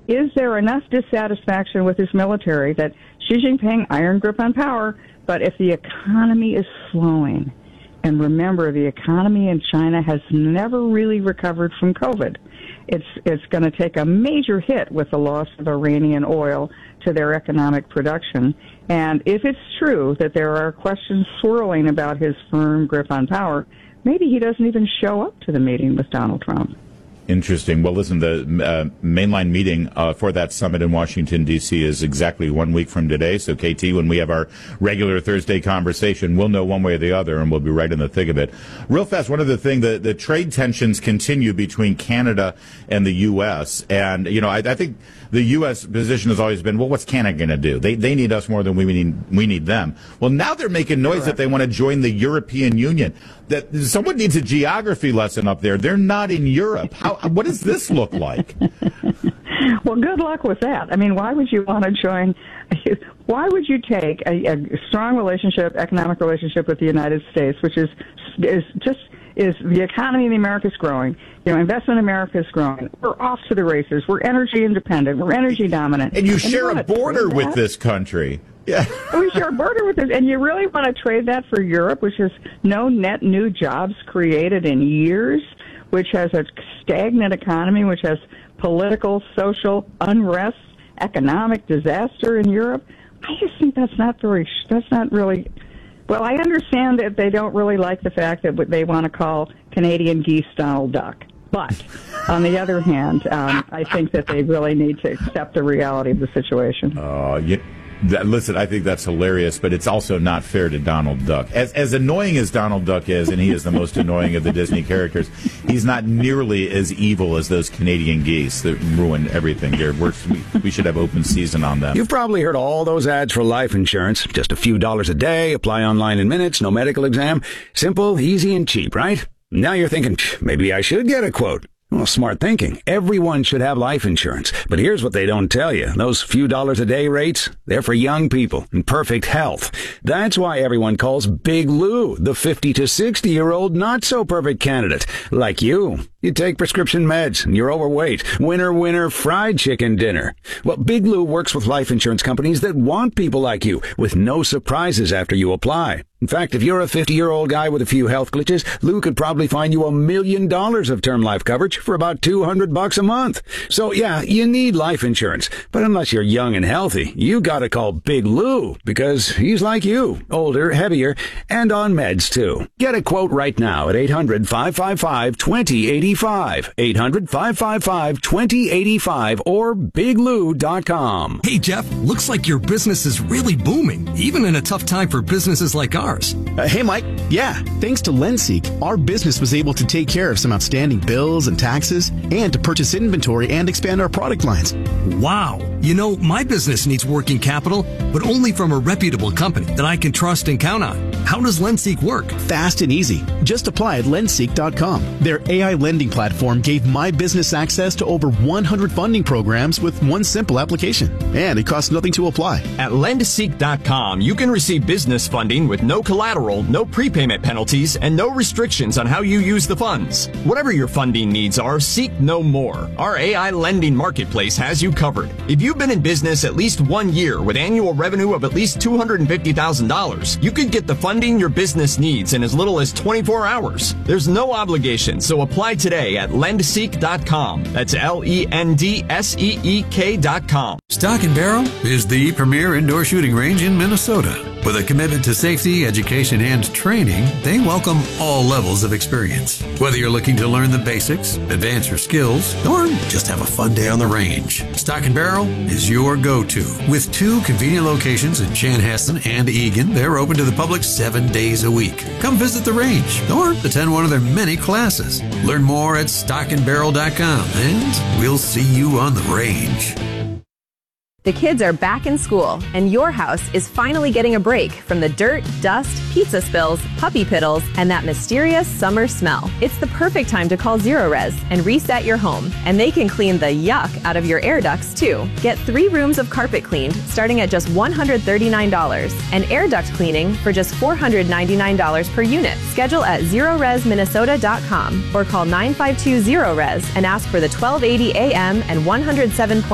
is there enough dissatisfaction with his military that Xi Jinping, iron grip on power, but if the economy is slowing, and remember, the economy in China has never really recovered from COVID. It's going to take a major hit with the loss of Iranian oil to their economic production. And if it's true that there are questions swirling about his firm grip on power, maybe he doesn't even show up to the meeting with Donald Trump. Interesting. Well, listen, the mainline meeting for that summit in Washington, D.C. is exactly 1 week from today. So, KT, when we have our regular Thursday conversation, we'll know one way or the other, and we'll be right in the thick of it. Real fast, one other thing, the trade tensions continue between Canada and the U.S. And, you know, I think the U.S. position has always been, well, what's Canada going to do? They need us more than we need them. Well, now they're making noise that they want to join the European Union. That someone needs a geography lesson up there. They're not in Europe. What does this look like? Well, good luck with that. I mean, why would you want to join? Why would you take a strong relationship, economic relationship with the United States, which is the economy in America is growing. You know, investment in America is growing. We're off to the races. We're energy independent. We're energy dominant. And you share a border with this country. Yeah. We share a border with this. And you really want to trade that for Europe, which has no net new jobs created in years, which has a stagnant economy, which has political, social unrest, economic disaster in Europe. I just think that's not really. Well, I understand that they don't really like the fact that they want to call Canadian geese Donald Duck. But on the other hand, I think that they really need to accept the reality of the situation. Listen, I think that's hilarious, but it's also not fair to Donald Duck. As annoying as Donald Duck is, and he is the most annoying of the Disney characters, he's not nearly as evil as those Canadian geese that ruin everything here. We should have open season on them. You've probably heard all those ads for life insurance. Just a few dollars a day, apply online in minutes, no medical exam. Simple, easy, and cheap, right? Now you're thinking, maybe I should get a quote. Well, smart thinking. Everyone should have life insurance. But here's what they don't tell you. Those few dollars a day rates, they're for young people in perfect health. That's why everyone calls Big Lou the 50 to 60-year-old not-so-perfect candidate. Like you. You take prescription meds and you're overweight. Winner, fried chicken dinner. Well, Big Lou works with life insurance companies that want people like you with no surprises after you apply. In fact, if you're a 50-year-old guy with a few health glitches, Lou could probably find you $1 million of term life coverage for about $200 a month. So yeah, you need life insurance. But unless you're young and healthy, you gotta call Big Lou because he's like you, older, heavier, and on meds too. Get a quote right now at 800-555-2085. 800-555-2085 or biglou.com. Hey, Jeff, looks like your business is really booming, even in a tough time for businesses like ours. Hey, Mike. Yeah, thanks to LendSeek, our business was able to take care of some outstanding bills and taxes and to purchase inventory and expand our product lines. Wow. You know, my business needs working capital, but only from a reputable company that I can trust and count on. How does LendSeek work? Fast and easy. Just apply at lendseek.com. Their AI lending platform gave my business access to over 100 funding programs with one simple application. And it costs nothing to apply. At lendseek.com, you can receive business funding with no collateral, no prepayment penalties, and no restrictions on how you use the funds. Whatever your funding needs are, seek no more. Our AI lending marketplace has you covered. If you've been in business at least 1 year with annual revenue of at least $250,000, you could get the funding your business needs in as little as 24 hours. There's no obligation, so apply today at lendseek.com. That's LENDSEEK.com. Stock and Barrel is the premier indoor shooting range in Minnesota. With a commitment to safety, education, and training, they welcome all levels of experience. Whether you're looking to learn the basics, advance your skills, or just have a fun day on the range, Stock and Barrel is your go-to. With 2 convenient locations in Chanhassen and Eagan, they're open to the public 7 days a week. Come visit the range or attend one of their many classes. Learn more at stockandbarrel.com, and we'll see you on the range. The kids are back in school, and your house is finally getting a break from the dirt, dust, pizza spills, puppy piddles, and that mysterious summer smell. It's the perfect time to call Zerorez and reset your home, and they can clean the yuck out of your air ducts, too. Get 3 rooms of carpet cleaned starting at just $139, and air duct cleaning for just $499 per unit. Schedule at ZerorezMinnesota.com or call 952-ZEROREZ and ask for the 1280 AM and 107.